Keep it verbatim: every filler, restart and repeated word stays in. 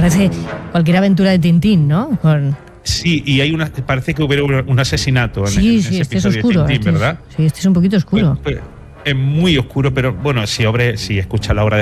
parece cualquier aventura de Tintín, ¿no? Con... Sí, y hay una, parece que hubiera un asesinato en, sí, en sí, ese este es episodio oscuro, de Tintín, este ¿verdad? Es, sí, este es un poquito oscuro. Pues, pues, es muy oscuro, pero bueno, si, obre, si escucha la obra de